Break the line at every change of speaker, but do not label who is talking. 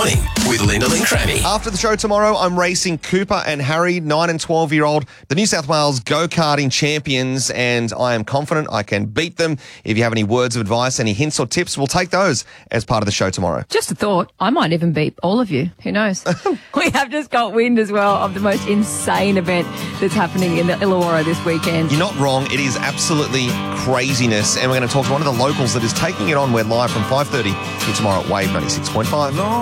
Morning with Linda Lynn Cranny.
After the show tomorrow, I'm racing Cooper and Harry, 9 and 12-year-old, the New South Wales go-karting champions, and I am confident I can beat them. If you have any words of advice, any hints or tips, we'll take those as part of the show tomorrow.
Just a thought, I might even beat all of you. Who knows? We have just got wind as well of the most insane event that's happening in the Illawarra this weekend.
You're not wrong. It is absolutely craziness, and we're going to talk to one of the locals that is taking it on. We're live from 5:30 tomorrow at Wave 96.5.